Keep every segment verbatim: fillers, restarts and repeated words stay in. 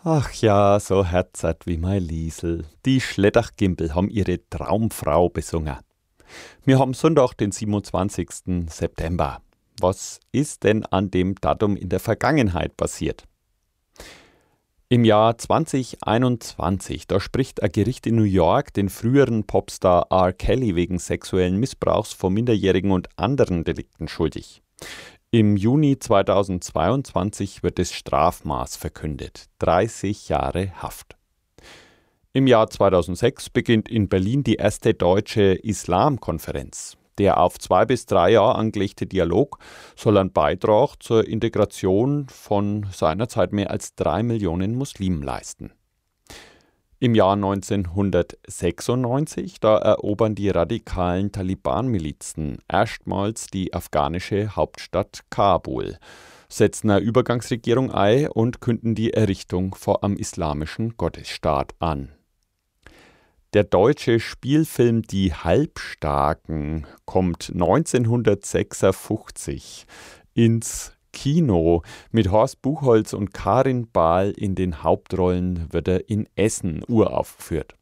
Ach ja, so herzert wie mein Liesel. Die Schleddachgimpel haben ihre Traumfrau besungen. Wir haben Sonntag, den siebenundzwanzigsten September. Was ist denn an dem Datum in der Vergangenheit passiert? Im Jahr zweitausendeinundzwanzig, da spricht ein Gericht in New York den früheren Popstar R. Kelly wegen sexuellen Missbrauchs von Minderjährigen und anderen Delikten schuldig. Im Juni zweitausendzweiundzwanzig wird das Strafmaß verkündet. dreißig Jahre Haft. Im Jahr zweitausendsechs beginnt in Berlin die erste deutsche Islamkonferenz. Der auf zwei bis drei Jahre angelegte Dialog soll einen Beitrag zur Integration von seinerzeit mehr als drei Millionen Muslimen leisten. Im Jahr neunzehnhundertsechsundneunzig, da erobern die radikalen Taliban-Milizen erstmals die afghanische Hauptstadt Kabul, setzen eine Übergangsregierung ein und künden die Errichtung vor einem islamischen Gottesstaat an. Der deutsche Spielfilm Die Halbstarken kommt neunzehnhundertsechsundfünfzig ins Kino. Mit Horst Buchholz und Karin Bahl in den Hauptrollen wird er in Essen uraufgeführt.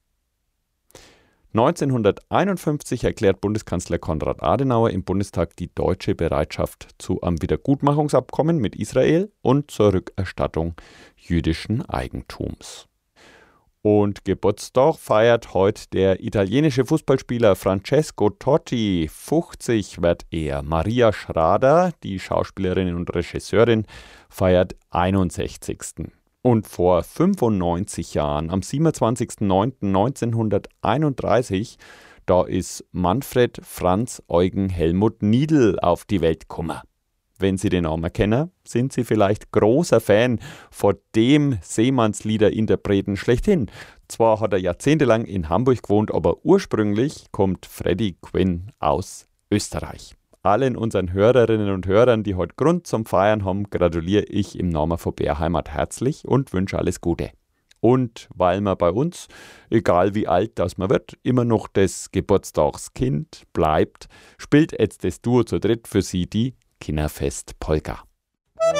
neunzehnhunderteinundfünfzig erklärt Bundeskanzler Konrad Adenauer im Bundestag die deutsche Bereitschaft zu einem Wiedergutmachungsabkommen mit Israel und zur Rückerstattung jüdischen Eigentums. Und Geburtstag feiert heute der italienische Fußballspieler Francesco Totti. fünfzig wird er. Maria Schrader, die Schauspielerin und Regisseurin, feiert einundsechzigsten Und vor fünfundneunzig Jahren, am siebenundzwanzigsten neunten neunzehnhunderteinunddreißig, da ist Manfred Franz Eugen Helmut Niedl auf die Welt gekommen. Wenn Sie den Namen kennen, sind Sie vielleicht großer Fan von dem Seemannslieder-Interpreten schlechthin. Zwar hat er jahrzehntelang in Hamburg gewohnt, aber ursprünglich kommt Freddy Quinn aus Österreich. Allen unseren Hörerinnen und Hörern, die heute Grund zum Feiern haben, gratuliere ich im Namen von Bärheimat herzlich und wünsche alles Gute. Und weil man bei uns, egal wie alt das man wird, immer noch das Geburtstagskind bleibt, spielt jetzt das Duo zu dritt für Sie die Kinderfest Polka.